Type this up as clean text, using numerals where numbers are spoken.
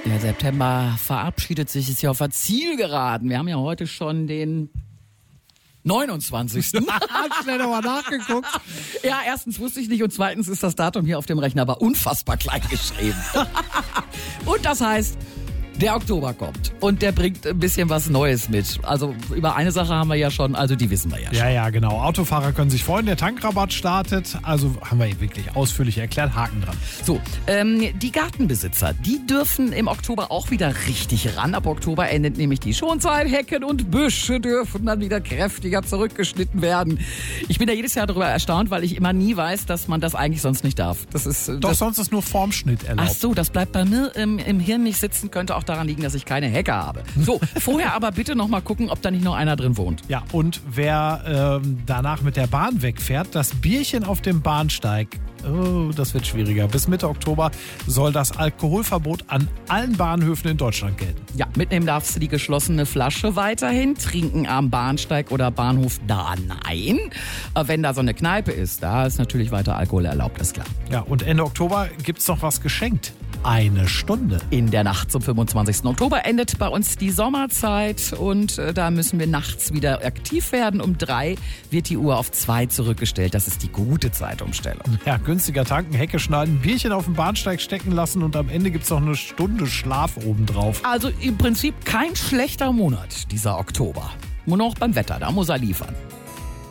Der September verabschiedet sich, ist ja auf der Zielgeraden. Wir haben ja heute schon den 29. Schnell nochmal nachgeguckt. Ja, erstens wusste ich nicht und zweitens ist das Datum hier auf dem Rechner aber unfassbar klein geschrieben. Und das heißt, der Oktober kommt und der bringt ein bisschen was Neues mit. Also über eine Sache haben wir ja schon, also die wissen wir ja schon. Ja, genau. Autofahrer können sich freuen, der Tankrabatt startet. Also haben wir wirklich ausführlich erklärt, Haken dran. So, die Gartenbesitzer, die dürfen im Oktober auch wieder richtig ran. Ab Oktober endet nämlich die Schonzeit. Hecken und Büsche dürfen dann wieder kräftiger zurückgeschnitten werden. Ich bin ja jedes Jahr darüber erstaunt, weil ich immer nie weiß, dass man das eigentlich sonst nicht darf. Das ist, Doch, sonst ist nur Formschnitt erlaubt. Ach so, das bleibt bei mir im Hirn nicht sitzen, könnte auch daran liegen, dass ich keine Hecke habe. So, vorher aber bitte noch mal gucken, ob da nicht noch einer drin wohnt. Ja, und wer danach mit der Bahn wegfährt, das Bierchen auf dem Bahnsteig, das wird schwieriger. Bis Mitte Oktober soll das Alkoholverbot an allen Bahnhöfen in Deutschland gelten. Ja, mitnehmen darfst du die geschlossene Flasche weiterhin. Trinken am Bahnsteig oder Bahnhof, da nein. Wenn da so eine Kneipe ist, da ist natürlich weiter Alkohol erlaubt, ist klar. Ja, und Ende Oktober gibt's noch was geschenkt. Eine Stunde. In der Nacht zum 25. Oktober endet bei uns die Sommerzeit und da müssen wir nachts wieder aktiv werden. Um 3 wird die Uhr auf 2 zurückgestellt. Das ist die gute Zeitumstellung. Ja, günstiger tanken, Hecke schneiden, Bierchen auf dem Bahnsteig stecken lassen und am Ende gibt's noch eine Stunde Schlaf obendrauf. Also im Prinzip kein schlechter Monat, dieser Oktober. Nur noch beim Wetter, da muss er liefern.